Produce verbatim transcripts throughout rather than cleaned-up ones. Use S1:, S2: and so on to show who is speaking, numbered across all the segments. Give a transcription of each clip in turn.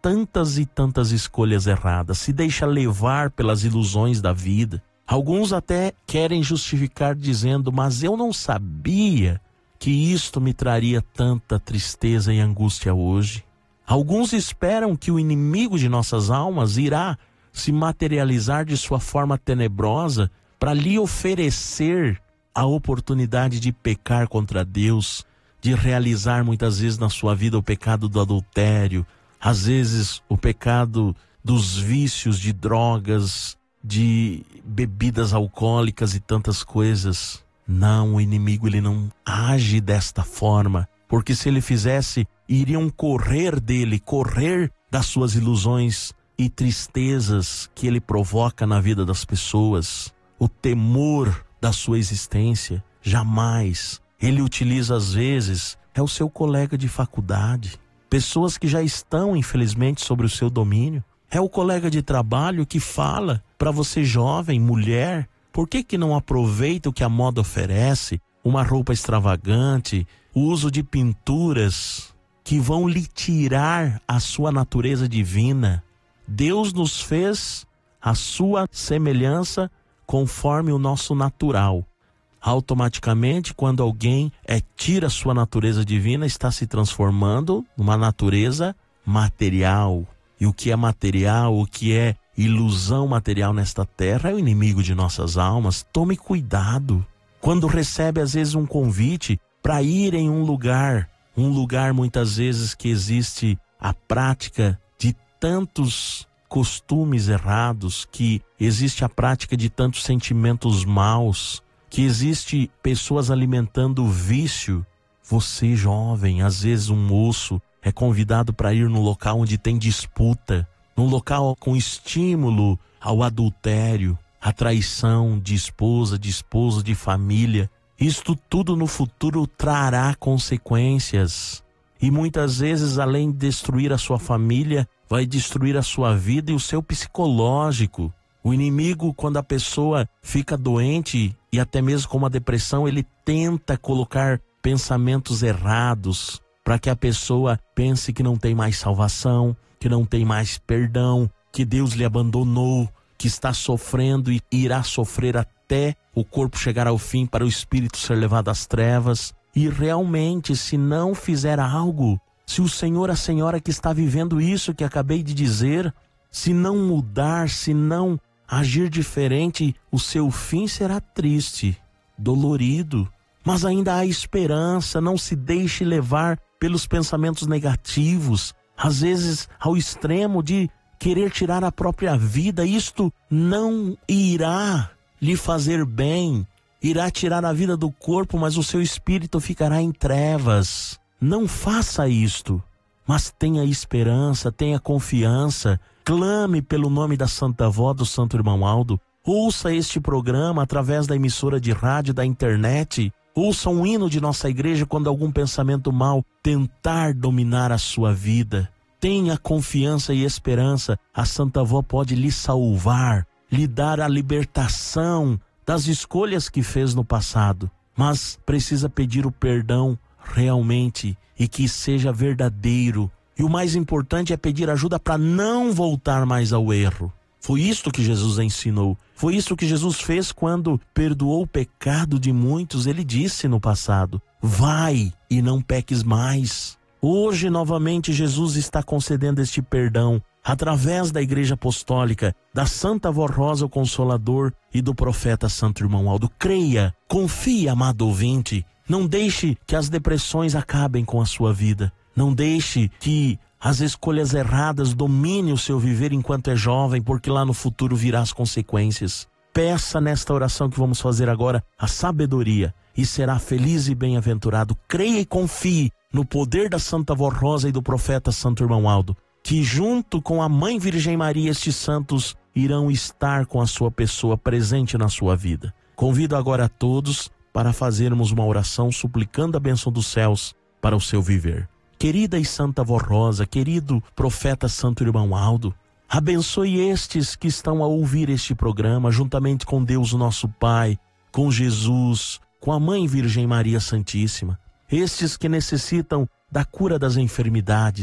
S1: tantas e tantas escolhas erradas, se deixa levar pelas ilusões da vida. Alguns até querem justificar dizendo: mas eu não sabia que isto me traria tanta tristeza e angústia hoje. Alguns esperam que o inimigo de nossas almas irá se materializar de sua forma tenebrosa para lhe oferecer a oportunidade de pecar contra Deus, de realizar muitas vezes na sua vida o pecado do adultério, às vezes o pecado dos vícios de drogas, de bebidas alcoólicas e tantas coisas. Não, o inimigo ele não age desta forma, porque se ele fizesse, iriam correr dele, correr das suas ilusões e tristezas que ele provoca na vida das pessoas, o temor da sua existência. Jamais. Ele utiliza às vezes, é o seu colega de faculdade, pessoas que já estão infelizmente sobre o seu domínio. É o colega de trabalho que fala para você, jovem, mulher: por que que não aproveita o que a moda oferece? Uma roupa extravagante, o uso de pinturas que vão lhe tirar a sua natureza divina. Deus nos fez a sua semelhança conforme o nosso natural. Automaticamente, quando alguém é, tira a sua natureza divina, está se transformando numa natureza material. E o que é material, o que é ilusão material nesta terra é o inimigo de nossas almas. Tome cuidado. Quando recebe às vezes um convite para ir em um lugar, um lugar muitas vezes que existe a prática de tantos costumes errados, que existe a prática de tantos sentimentos maus, que existe pessoas alimentando o vício. Você, jovem, às vezes um moço, é convidado para ir num local onde tem disputa, num local com estímulo ao adultério, à traição de esposa, de esposo, de família. Isto tudo no futuro trará consequências. E muitas vezes, além de destruir a sua família, vai destruir a sua vida e o seu psicológico. O inimigo, quando a pessoa fica doente e até mesmo com uma depressão, ele tenta colocar pensamentos errados para que a pessoa pense que não tem mais salvação, que não tem mais perdão, que Deus lhe abandonou, que está sofrendo e irá sofrer até o corpo chegar ao fim, para o espírito ser levado às trevas. E realmente, se não fizer algo, se o senhor, a senhora que está vivendo isso que acabei de dizer, se não mudar, se não agir diferente, o seu fim será triste, dolorido. Mas ainda há esperança. Não se deixe levar pelos pensamentos negativos, às vezes ao extremo de querer tirar a própria vida. Isto não irá lhe fazer bem, irá tirar a vida do corpo, mas o seu espírito ficará em trevas. Não faça isto, mas tenha esperança, tenha confiança, clame pelo nome da Santa Avó do Santo Irmão Aldo, ouça este programa através da emissora de rádio, da internet, ouça um hino de nossa igreja quando algum pensamento mau tentar dominar a sua vida. Tenha confiança e esperança, a Santa Avó pode lhe salvar, lhe dar a libertação das escolhas que fez no passado, mas precisa pedir o perdão realmente e que seja verdadeiro. E o mais importante é pedir ajuda para não voltar mais ao erro. Foi isto que Jesus ensinou. Foi isso que Jesus fez quando perdoou o pecado de muitos. Ele disse no passado: vai e não peques mais. Hoje, novamente, Jesus está concedendo este perdão através da Igreja Apostólica, da Santa Avó Rosa, o Consolador, e do profeta Santo Irmão Aldo. Creia, confie, amado ouvinte. Não deixe que as depressões acabem com a sua vida. Não deixe que as escolhas erradas dominem o seu viver enquanto é jovem, porque lá no futuro virá as consequências. Peça nesta oração que vamos fazer agora a sabedoria e será feliz e bem-aventurado. Creia e confie no poder da Santa Avó Rosa e do profeta Santo Irmão Aldo, que junto com a Mãe Virgem Maria, estes santos irão estar com a sua pessoa presente na sua vida. Convido agora a todos para fazermos uma oração suplicando a bênção dos céus para o seu viver. Querida e Santa Avó Rosa, querido profeta Santo Irmão Aldo, abençoe estes que estão a ouvir este programa, juntamente com Deus nosso Pai, com Jesus, com a Mãe Virgem Maria Santíssima. Estes que necessitam da cura das enfermidades,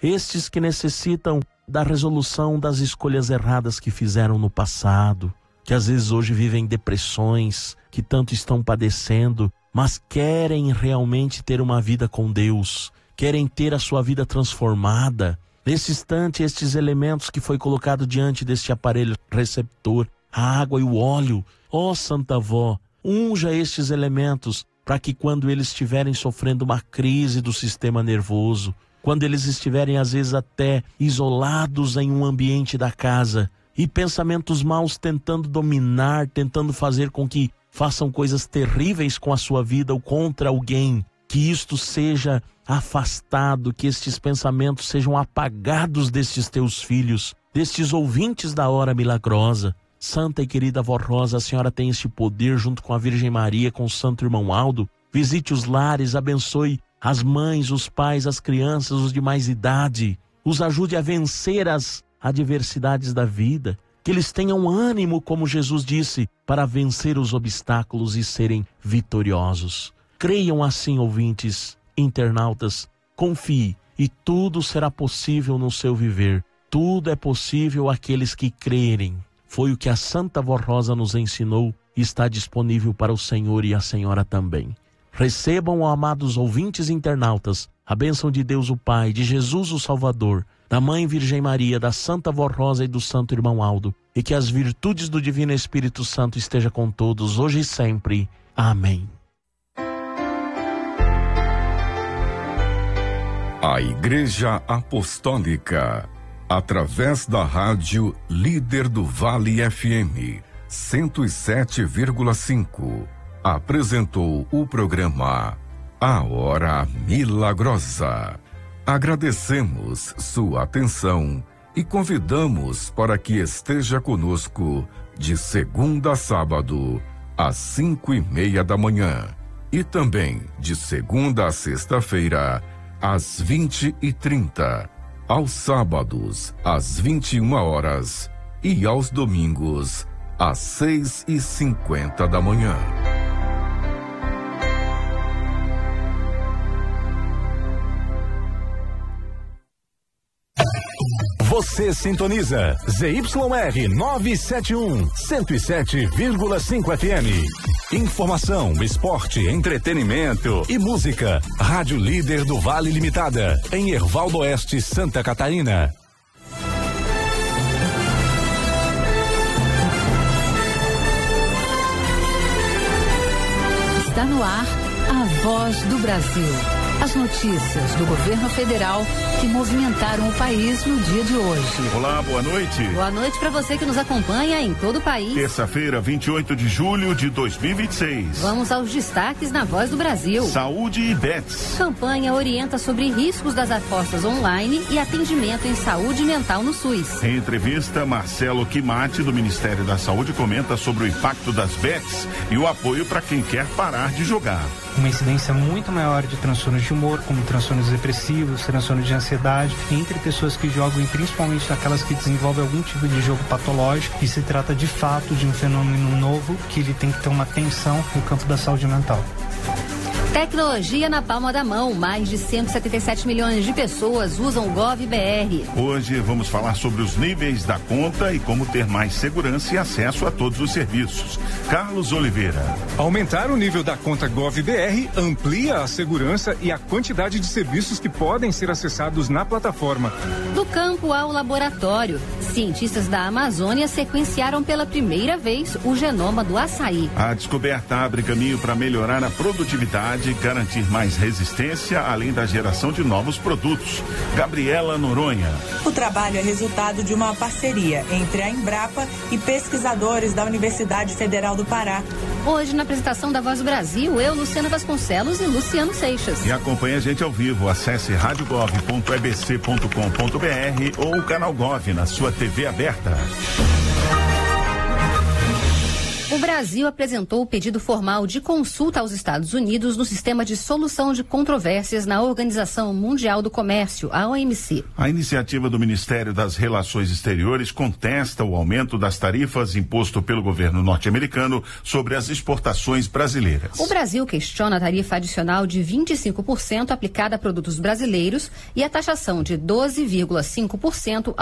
S1: estes que necessitam da resolução das escolhas erradas que fizeram no passado, que às vezes hoje vivem depressões, que tanto estão padecendo, mas querem realmente ter uma vida com Deus, querem ter a sua vida transformada. Nesse instante, estes elementos que foi colocado diante deste aparelho receptor, a água e o óleo, ó Santa Avó, unja estes elementos para que quando eles estiverem sofrendo uma crise do sistema nervoso, quando eles estiverem às vezes até isolados em um ambiente da casa e pensamentos maus tentando dominar, tentando fazer com que façam coisas terríveis com a sua vida ou contra alguém, que isto seja afastado, que estes pensamentos sejam apagados destes teus filhos, destes ouvintes da hora milagrosa. Santa e querida Avó Rosa, a senhora tem este poder junto com a Virgem Maria, com o Santo Irmão Aldo. Visite os lares, abençoe as mães, os pais, as crianças, os de mais idade. Os ajude a vencer as adversidades da vida. Que eles tenham ânimo, como Jesus disse, para vencer os obstáculos e serem vitoriosos. Creiam assim, ouvintes, internautas. Confie e tudo será possível no seu viver. Tudo é possível àqueles que crerem. Foi o que a Santa Avó Rosa nos ensinou e está disponível para o Senhor e a Senhora também. Recebam, amados ouvintes internautas, a bênção de Deus o Pai, de Jesus o Salvador, da Mãe Virgem Maria, da Santa Avó Rosa e do Santo Irmão Aldo, e que as virtudes do Divino Espírito Santo estejam com todos, hoje e sempre. Amém.
S2: A Igreja Apostólica, através da rádio Líder do Vale F M cento e sete vírgula cinco, apresentou o programa A Hora Milagrosa. Agradecemos sua atenção e convidamos para que esteja conosco de segunda a sábado, às cinco e meia da manhã, e também de segunda a sexta-feira, às vinte e trinta, aos sábados, às vinte e uma horas e aos domingos, às seis e cinquenta da manhã.
S3: Você sintoniza Z Y R novecentos e setenta e um, cento e sete vírgula cinco F M. Informação, esporte, entretenimento e música. Rádio Líder do Vale Limitada, em Hervaldo Oeste, Santa Catarina.
S4: Está no ar a Voz do Brasil. As notícias do governo federal que movimentaram o país no dia de hoje.
S5: Olá, boa noite.
S4: Boa noite para você que nos acompanha em todo o país.
S5: Terça-feira, vinte e oito de julho de dois mil e vinte e seis.
S4: Vamos aos destaques na Voz do Brasil.
S5: Saúde e Bets.
S4: Campanha orienta sobre riscos das apostas online e atendimento em saúde mental no SUS.
S5: Em entrevista, Marcelo Quimati, do Ministério da Saúde, comenta sobre o impacto das bets e o apoio para quem quer parar de jogar.
S6: Uma incidência muito maior de transtornos de humor, como transtornos depressivos, transtornos de ansiedade, entre pessoas que jogam e principalmente aquelas que desenvolvem algum tipo de jogo patológico. E se trata de fato de um fenômeno novo que ele tem que ter uma atenção no campo da saúde mental.
S4: Tecnologia na palma da mão. Mais de cento e setenta e sete milhões de pessoas usam o GovBR.
S5: Hoje vamos falar sobre os níveis da conta e como ter mais segurança e acesso a todos os serviços. Carlos Oliveira.
S7: Aumentar o nível da conta GovBR amplia a segurança e a quantidade de serviços que podem ser acessados na plataforma.
S4: Do campo ao laboratório, cientistas da Amazônia sequenciaram pela primeira vez o genoma do açaí.
S5: A descoberta abre caminho para melhorar a produtividade, garantir mais resistência, além da geração de novos produtos. Gabriela Noronha.
S8: O trabalho é resultado de uma parceria entre a Embrapa e pesquisadores da Universidade Federal do Pará.
S4: Hoje, na apresentação da Voz do Brasil, eu, Luciana Vasconcelos e Luciano Seixas.
S5: E acompanhe a gente ao vivo. Acesse rádio gov ponto e b c ponto com ponto b r ou o canal Gov na sua T V aberta.
S9: O Brasil apresentou o pedido formal de consulta aos Estados Unidos no sistema de solução de controvérsias na Organização Mundial do Comércio, a O M C.
S5: A iniciativa do Ministério das Relações Exteriores contesta o aumento das tarifas imposto pelo governo norte-americano sobre as exportações brasileiras.
S9: O Brasil questiona a tarifa adicional de vinte e cinco por cento aplicada a produtos brasileiros e a taxação de doze vírgula cinco por cento